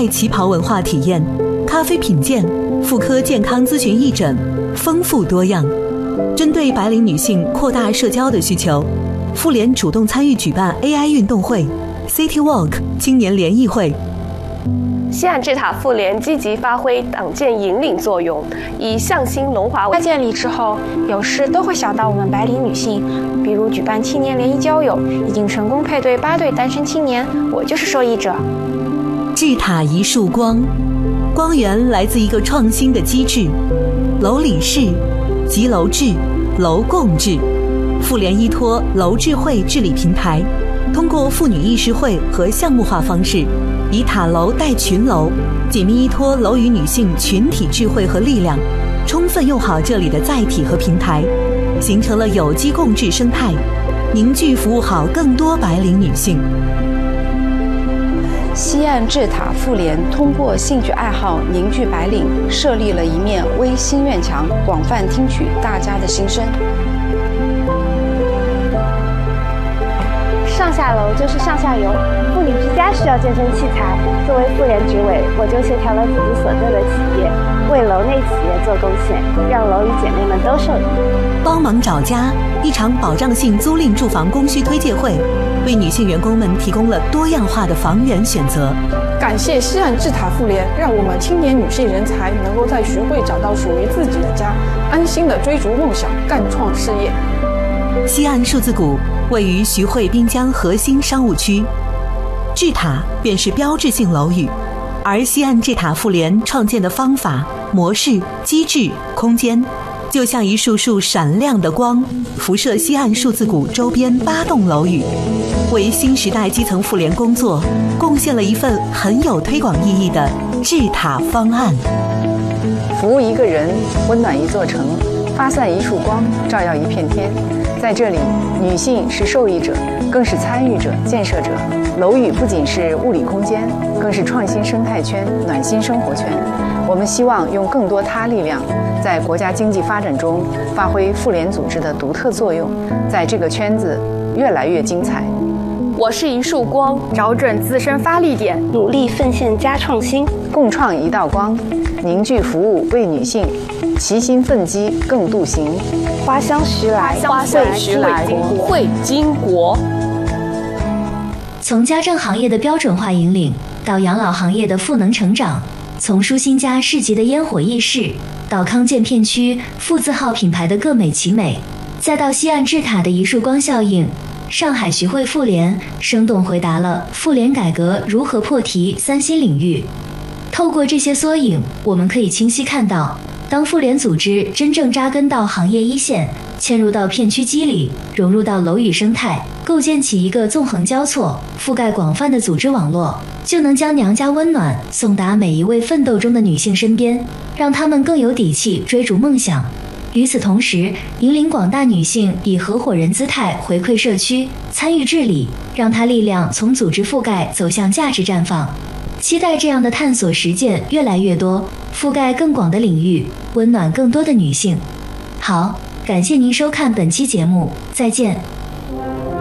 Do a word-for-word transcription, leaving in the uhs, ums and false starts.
态旗袍文化体验、咖啡品鉴、妇科健康咨询义诊，丰富多样。针对白领女性扩大社交的需求，妇联主动参与举办 A I 运动会、City Walk 青年联谊会。 西岸智塔妇联积极发挥党建引领作用，以向心龙华为。 在建立之后，有时都会想到我们白领女性，比如举办青年联谊交友，已经成功配对八对单身青年，我就是受益者。 智塔一束光，光源来自一个创新的机制——楼理事、集楼制、楼共治。妇联依托楼智慧治理平台，通过妇女议事会和项目化方式，以塔楼带群楼，紧密依托楼与女性群体智慧和力量，充分用好这里的载体和平台，形成了有机共治生态，凝聚服务好更多白领女性。 西岸智塔妇联通过兴趣爱好凝聚白领，设立了一面微心愿墙，广泛听取大家的心声。 上下楼就是上下游，妇女之家需要健身器材。作为妇联执委，我就协调了自己所在的企业，为楼内企业做贡献，让楼与姐妹们都受益。 帮忙找家，一场保障性租赁住房供需推介会，为女性员工们提供了多样化的房源选择。 感谢西岸智塔妇联，让我们青年女性人才能够在徐汇找到属于自己的家，安心的追逐梦想，干创事业。 西岸数字谷位于徐汇滨江核心商务区，智塔便是标志性楼宇，而西岸智塔妇联创建的方法、模式、机制、空间，就像一束束闪亮的光，辐射西岸数字谷周边八栋楼宇，为新时代基层妇联工作贡献了一份很有推广意义的智塔方案。 服务一个人，温暖一座城，发散一束光，照耀一片天。在这里，女性是受益者，更是参与者、建设者。楼宇不仅是物理空间，更是创新生态圈、暖心生活圈。我们希望用更多他力量，在国家经济发展中发挥妇联组织的独特作用，在这个圈子越来越精彩。 我是一束光， 找准自身发力点， 努力奉献加创新， 共创一道光，凝聚服务为女性，齐心奋击更渡行。 花香徐来， 花香徐来，汇金国。 从家政行业的标准化引领，到养老行业的赋能成长，从舒心家市集的烟火轶事，到康健片区妇字号品牌的各美其美，再到西岸智塔的一束光效应，上海徐汇妇联生动回答了妇联改革如何破题三新领域。透过这些缩影，我们可以清晰看到，当妇联组织真正扎根到行业一线，嵌入到片区肌理，融入到楼宇生态，构建起一个纵横交错、覆盖广泛的组织网络，就能将娘家温暖送达每一位奋斗中的女性身边，让她们更有底气追逐梦想。与此同时，引领广大女性以合伙人姿态回馈社区，参与治理，让她力量从组织覆盖走向价值绽放。期待这样的探索实践越来越多，覆盖更广的领域，温暖更多的女性。好，感谢您收看本期节目，再见。